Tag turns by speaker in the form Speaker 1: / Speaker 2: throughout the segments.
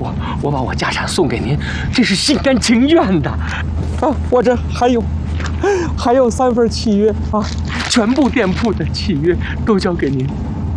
Speaker 1: 我把我家产送给您，这是心甘情愿的。啊，我这还有3份契约啊，全部店铺的契约都交给您。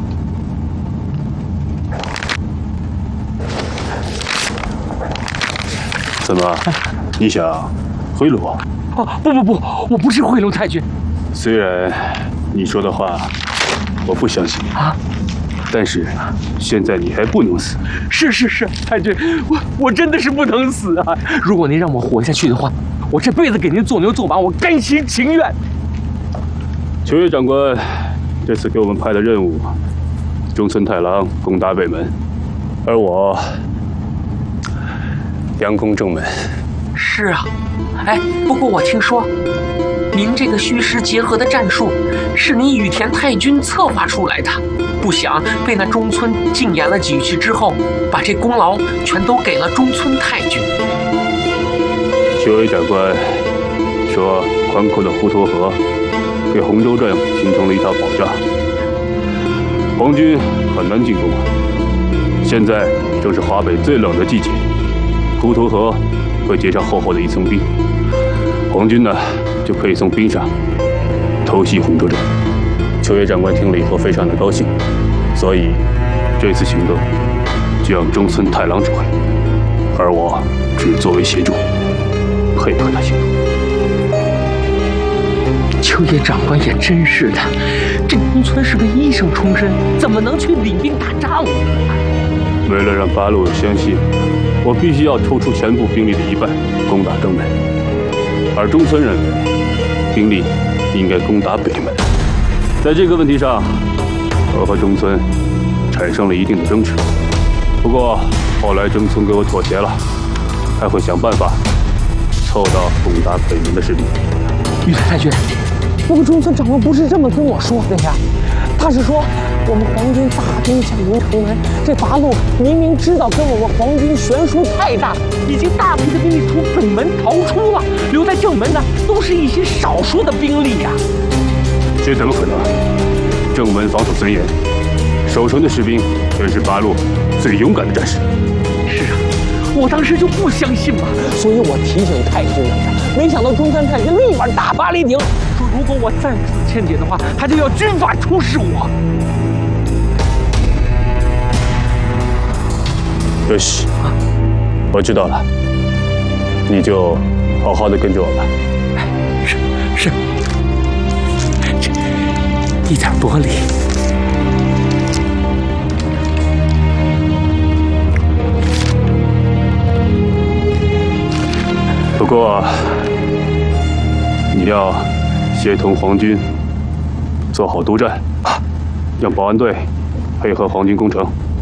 Speaker 2: 怎么，你想贿赂我？
Speaker 1: 哦，不，我不是贿赂太君。
Speaker 2: 虽然你说的话我不相信
Speaker 1: 啊，
Speaker 2: 但是现在你还不能死。
Speaker 1: 是，太君，我真的是不能死啊！如果您让我活下去的话，我这辈子给您做牛做马，我甘心情愿。
Speaker 2: 秋叶长官这次给我们派的任务，中村太郎攻打北门，而我佯攻正门。
Speaker 1: 是啊，哎，不过我听说，您这个虚实结合的战术是您羽田太君策划出来的，不想被那中村禁言了几句之后，把这功劳全都给了中村太君。
Speaker 2: 秋叶长官说，宽阔的滹沱河给洪州镇形成了一道保障，皇军很难进攻啊。现在正是华北最冷的季节，滹沱河会结上厚厚的一层冰，皇军呢就可以从冰上偷袭洪州镇。秋叶长官听了以后非常的高兴，所以这次行动就让中村太郎指挥，而我只作为协助，配合他行动。
Speaker 1: 秋叶长官也真是的，这中村是个医生出身，怎么能去领兵打仗呢？
Speaker 2: 为了让八路相信，我必须要抽出全部兵力的一半攻打正门，而中村认为兵力应该攻打北门。在这个问题上，我和中村产生了一定的争执。不过后来中村给我妥协了，他会想办法凑到攻打北门的士兵。
Speaker 1: 羽田太君，不过中村长官不是这么跟我说的呀，他是说我们皇军大兵向临城门，这八路明明知道跟我们皇军悬殊太大，已经大批的兵力从北门逃出了，留在正门的都是一些少数的兵力呀。
Speaker 2: 这怎么可能？正门防守森严，守城的士兵全是八路最勇敢的战士。
Speaker 1: 是啊，我当时就不相信嘛，所以我提醒太君来着，没想到中山太君立马大发雷霆，说如果我再不劝解的话，他就要军法处释我。
Speaker 2: よし，我知道了，你就好好的跟着我吧。
Speaker 1: 是，这一点薄礼。
Speaker 2: 不过，你要协同皇军做好督战啊，让保安队配合皇军攻城。